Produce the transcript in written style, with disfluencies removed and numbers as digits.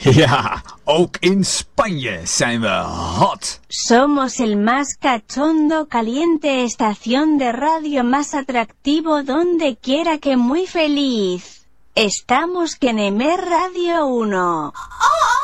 Ja, ook in Spanje zijn we hot. Somos el más cachondo, caliente estación de radio más atractivo donde quiera que muy feliz. Estamos que Nemer Radio 1.